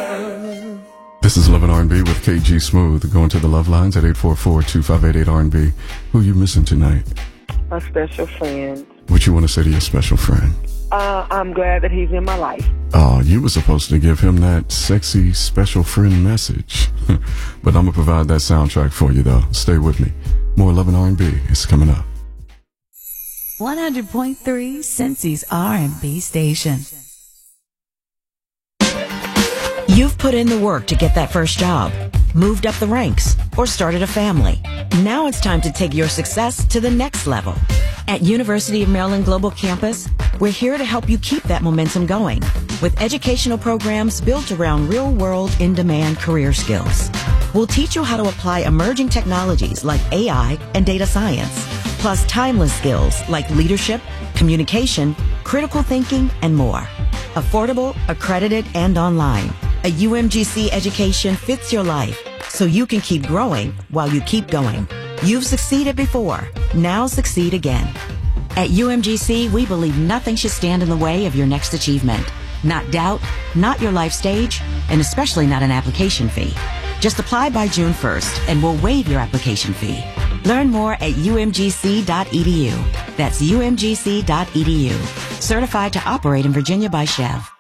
This is Love and R&B with KG Smooth. Going to the love lines at 844-2588-R&B. Who you missing tonight? A special friend. What you want to say to your special friend? I'm glad that he's in my life. Oh, you were supposed to give him that sexy special friend message. But I'm going to provide that soundtrack for you, though. Stay with me. More Love and R&B is coming up. 100.3 Cincy's R&B station. You've put in the work to get that first job, moved up the ranks, or started a family. Now it's time to take your success to the next level. At University of Maryland Global Campus, we're here to help you keep that momentum going with educational programs built around real-world, in-demand career skills. We'll teach you how to apply emerging technologies like AI and data science, plus timeless skills like leadership, communication, critical thinking, and more. Affordable, accredited, and online. A UMGC education fits your life so you can keep growing while you keep going. You've succeeded before. Now succeed again. At UMGC, we believe nothing should stand in the way of your next achievement. Not doubt, not your life stage, and especially not an application fee. Just apply by June 1st and we'll waive your application fee. Learn more at umgc.edu. That's umgc.edu. Certified to operate in Virginia by Chev.